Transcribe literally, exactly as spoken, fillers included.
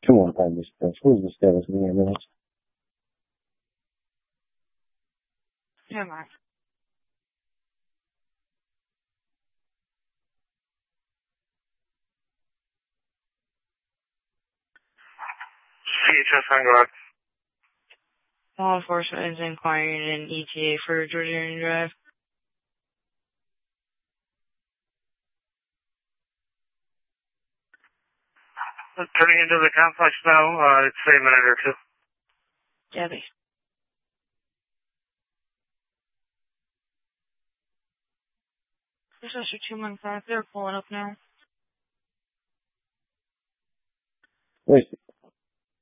two one five dispatch. Who's the status of the ambulance? Yeah, Mark. C H S Vanguard. Law enforcement is inquiring an E T A for Georgia Union Drive. Turning into the complex now. Uh, it's a minute or two. Debbie. This is your two one five. They're pulling up now. Wait.